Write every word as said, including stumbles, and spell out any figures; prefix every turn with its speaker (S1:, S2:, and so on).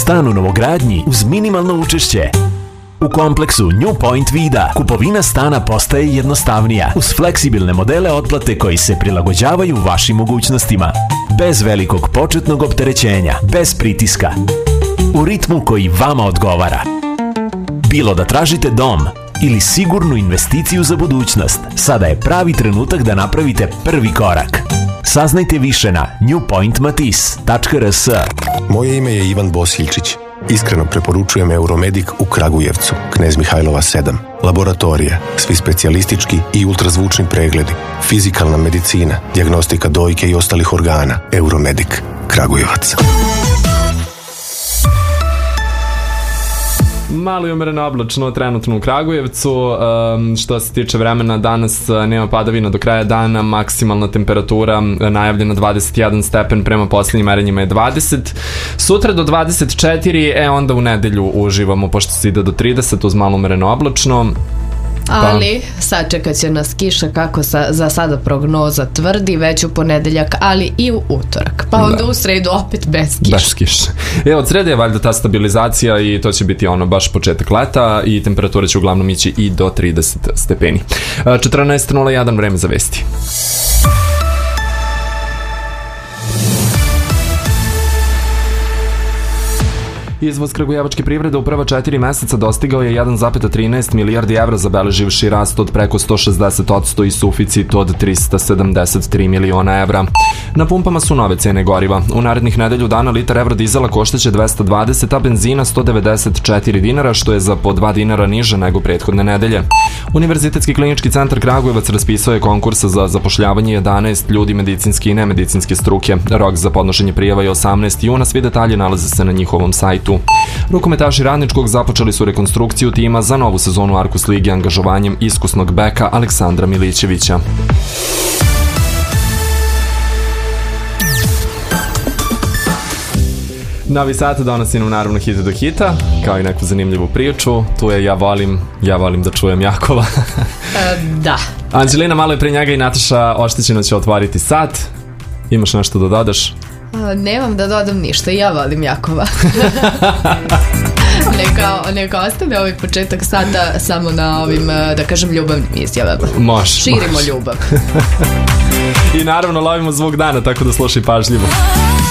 S1: Stan u novogradnji uz minimalno učešće. U kompleksu New Point Vida kupovina stana postaje jednostavnija uz fleksibilne modele otplate koji se prilagođavaju vašim mogućnostima. Bez velikog početnog opterećenja, bez pritiska. U ritmu koji vama odgovara. Bilo da tražite dom ili sigurnu investiciju za budućnost, sada je pravi trenutak da napravite prvi korak. Saznajte više na new point matis tačka r s.
S2: Moje ime je Ivan Bosiljčić. Iskreno preporučujem Euromedik u Kragujevcu, Knez Mihajlova sedam. Laboratorija, svi specijalistički i ultrazvučni pregledi, fizikalna medicina, dijagnostika dojke i ostalih organa. Euromedik, Kragujevac.
S3: Malo je umereno oblačno trenutno u Kragujevcu. Um, što se tiče vremena, danas nema padavina do kraja dana, maksimalna temperatura najavljena dvadeset jedan stepen, prema posljednjim merenjima je dvadeset. Sutra do dvadeset četiri, e onda u nedelju uživamo, pošto se ide do trideset uz malo umereno oblačno.
S4: Ali sačekat će nas kiša, kako sa, za sada prognoza tvrdi, već u ponedeljak, ali i u utorak. Pa onda da. U sredu opet bez kiša.
S3: Bez kiša. Evo, od srede je valjda ta stabilizacija i to će biti ono baš početak leta i temperatura će uglavnom ići i do trideset stepeni. četrnaest nula jedan vreme za vesti. Izvoz kragujevačke privrede u prva četiri meseca dostigao je jedan zarez trinaest milijardi evra, zabeleživši rast od preko sto šezdeset posto i suficit od trista sedamdeset tri miliona evra. Na pumpama su nove cene goriva. U narednih nedelju dana litar evrodizela koštaće dvesta dvadeset, a benzina sto devedeset četiri dinara, što je za po dva dinara niže nego prethodne nedelje. Univerzitetski klinički centar Kragujevac raspisao je konkursa za zapošljavanje jedanaest ljudi medicinske i nemedicinske struke. Rok za podnošenje prijava je osamnaesti juna, svi detalji nalaze se na njihovom sajtu. Rukometaši Radničkog započeli su rekonstrukciju tima za novu sezonu Arkus Lige angažovanjem iskusnog beka Aleksandra Milićevića. Novi sat donosi nam naravno hit do hita, kao i neku zanimljivu priču. Tu je Ja volim, ja volim da čujem Jakova.
S4: e, da.
S3: Anđelina, malo je pre njega i Nataša Oštećina će otvoriti sat. Imaš nešto da dodaš?
S4: A, nemam da dodam ništa, ja volim Jakova. neka, neka ostane ovaj početak sata samo na ovim, da kažem, ljubavnim izjavama.
S3: Može.
S4: Širimo
S3: može.
S4: ljubav.
S3: I naravno lovimo zvuk dana, tako da slušaj pažljivo.